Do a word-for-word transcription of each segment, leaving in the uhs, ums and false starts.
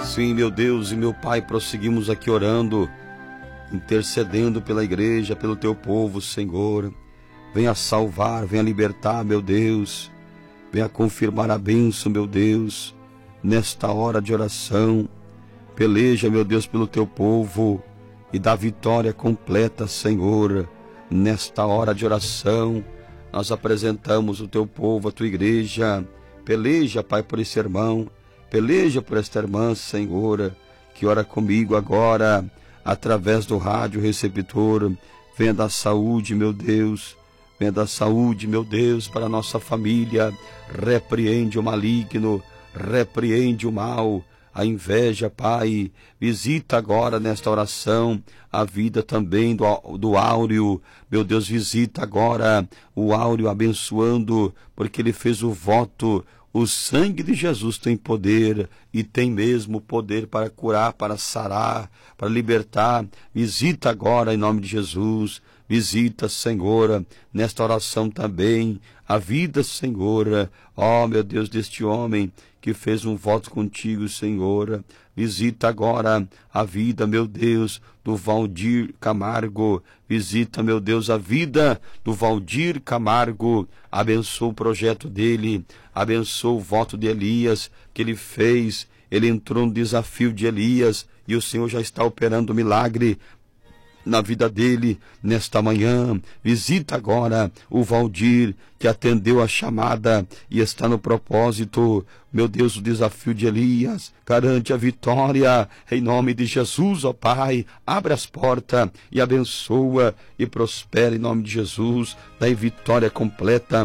Sim, meu Deus e meu Pai, prosseguimos aqui orando, intercedendo pela igreja, pelo teu povo, Senhor. Venha salvar, venha libertar, meu Deus. Venha confirmar a bênção, meu Deus, nesta hora de oração. Peleja, meu Deus, pelo teu povo e dá vitória completa, Senhor. Nesta hora de oração, nós apresentamos o teu povo, a tua igreja. Peleja, Pai, por esse irmão. Peleja por esta irmã, Senhor, que ora comigo agora, através do rádio receptor. Venha dar saúde, meu Deus. Venha dar saúde, meu Deus, para a nossa família. Repreende o maligno, repreende o mal, a inveja, Pai. Visita agora nesta oração a vida também do, do Áureo. Meu Deus, visita agora o Áureo abençoando, porque ele fez o voto. O sangue de Jesus tem poder e tem mesmo poder para curar, para sarar, para libertar. Visita agora em nome de Jesus. Visita, Senhor, nesta oração também a vida, Senhor, ó meu Deus, deste homem que fez um voto contigo, Senhor. Visita agora a vida, meu Deus, do Valdir Camargo. Visita, meu Deus, a vida do Valdir Camargo. Abençoa o projeto dele, abençoa o voto de Elias que ele fez. Ele entrou no desafio de Elias e o Senhor já está operando o milagre na vida dele nesta manhã. Visita agora o Valdir, que atendeu a chamada e está no propósito. Meu Deus, o desafio de Elias garante a vitória em nome de Jesus, ó Pai. Abre as portas e abençoa e prospera em nome de Jesus. Dá vitória completa.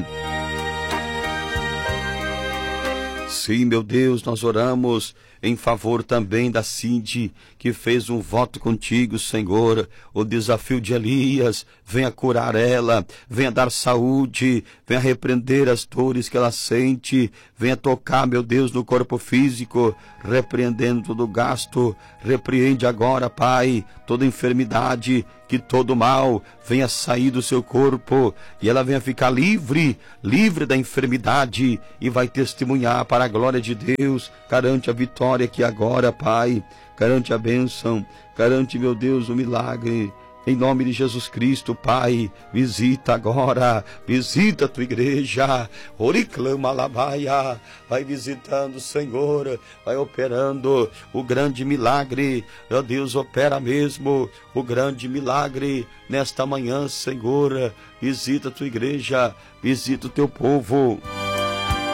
Sim, meu Deus, nós oramos em favor também da Cindy, que fez um voto contigo, Senhor. O desafio de Elias, venha curar ela, venha dar saúde, venha repreender as dores que ela sente, venha tocar, meu Deus, no corpo físico, repreendendo todo gasto. Repreende agora, Pai, toda enfermidade, que todo mal venha sair do seu corpo e ela venha ficar livre, livre da enfermidade e vai testemunhar para a glória de Deus. Garante a vitória aqui agora, Pai. Garante a bênção, garante, meu Deus, o milagre. Em nome de Jesus Cristo, Pai, visita agora, visita a tua igreja, oriclama labaia, vai visitando, Senhor, vai operando o grande milagre, ó Deus, opera mesmo o grande milagre nesta manhã, Senhor, visita a tua igreja, visita o teu povo.